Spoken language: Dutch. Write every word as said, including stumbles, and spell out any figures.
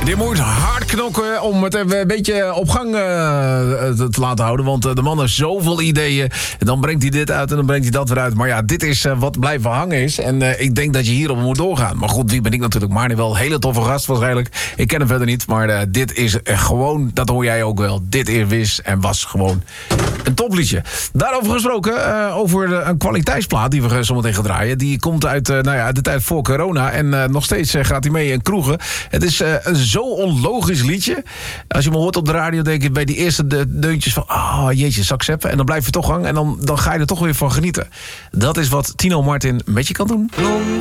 Dit moet hard knokken om het even een beetje op gang uh, te laten houden. Want uh, de man heeft zoveel ideeën. En dan brengt hij dit uit en dan brengt hij dat weer uit. Maar ja, dit is uh, wat blijven hangen is. En uh, ik denk dat je hierop moet doorgaan. Maar goed, wie ben ik natuurlijk? Marnie wel. Hele toffe gast waarschijnlijk. Ik ken hem verder niet. Maar uh, dit is uh, gewoon, dat hoor jij ook wel. Dit is wis en was gewoon een topliedje. Daarover gesproken, uh, over uh, een kwaliteitsplaat die we zo meteen gaan draaien. Die komt uit, uh, nou ja, de tijd voor corona. En uh, nog steeds uh, gaat hij mee in kroegen. Het is uh, een zo onlogisch liedje. Als je me hoort op de radio, denk je bij die eerste de deuntjes van... oh jeetje, zak zeppen. En dan blijf je toch hangen en dan, dan ga je er toch weer van genieten. Dat is wat Tino Martin met je kan doen. Blonde